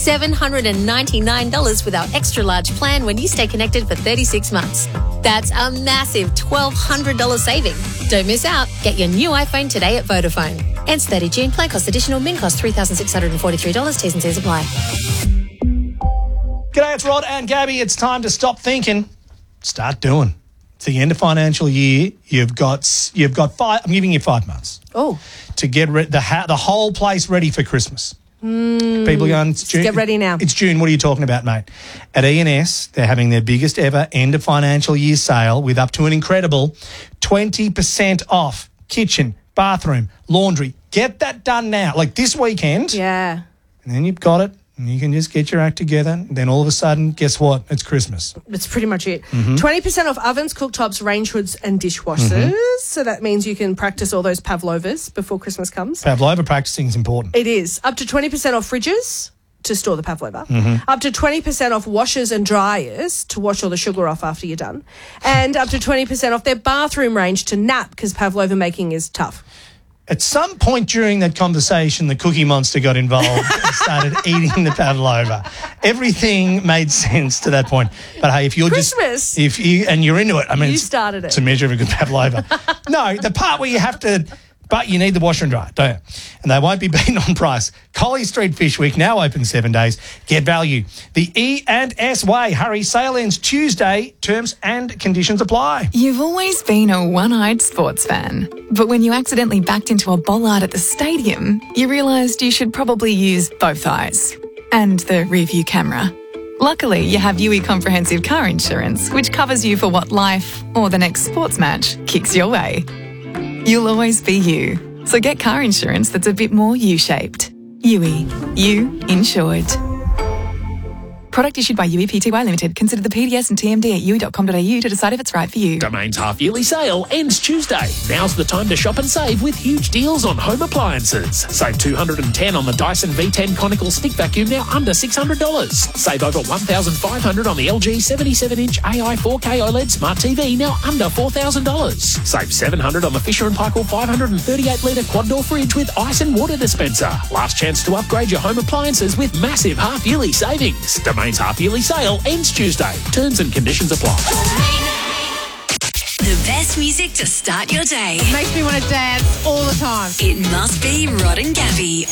$799 with our extra large plan when you stay connected for 36 months. That's a massive $1,200 saving. Don't miss out. Get your new iPhone today at Vodafone. Ends 30 June. Plan cost additional. Min cost $3,643. T's and C's apply. G'day, it's Rod and Gabby. It's time to stop thinking, start doing. It's the end of financial year. You've got 5. I'm giving you 5 months. Oh. To get the whole place ready for Christmas. People are going, it's June. Get ready now. It's June. What are you talking about, mate? At E&S, they're having their biggest ever end of financial year sale with up to an incredible 20% off kitchen, bathroom, laundry. Get that done now. Like this weekend. Yeah. And then you've got it. And you can just get your act together. Then all of a sudden, guess what? It's Christmas. That's pretty much it. 20% off ovens, cooktops, range hoods and dishwashers. So that means you can practice all those pavlovas before Christmas comes. Pavlova practicing is important. It is. Up to 20% off fridges to store the pavlova. Up to 20% off washers and dryers to wash all the sugar off after you're done. And up to 20% off their bathroom range to nap because pavlova making is tough. At some point during that conversation, the Cookie Monster got involved and started eating the pavlova. Everything made sense to that point. But hey, if you're Christmas. and you're into it, I mean, You started it. It's a measure of a good pavlova. No, the part where you have to, but you need the washer and dryer, don't you? And they won't be beaten on price. Collie Street Fish Week now open 7 days. Get value the E&S way. Hurry, sale ends Tuesday. Terms and conditions apply. You've always been a one-eyed sports fan. But when you accidentally backed into a bollard at the stadium, you realised you should probably use both eyes. And the rear-view camera. Luckily, you have UE Comprehensive Car Insurance, which covers you for what life, or the next sports match, kicks your way. You'll always be you. So get car insurance that's a bit more U-shaped. UE. You insured. Product issued by UE Pty Limited. Consider the PDS and TMD at UE.com.au to decide if it's right for you. Domain's half-yearly sale ends Tuesday. Now's the time to shop and save with huge deals on home appliances. Save $210 on the Dyson V10 conical stick vacuum, now under $600. Save over $1,500 on the LG 77-inch AI 4K OLED smart TV, now under $4,000. Save $700 on the Fisher & Paykel 538-litre quad-door fridge with ice and water dispenser. Last chance to upgrade your home appliances with massive half-yearly savings. Domain's half-yearly sale ends Tuesday. Terms and conditions apply. The best music to start your day. Makes me want to dance all the time. It must be Rod and Gabby.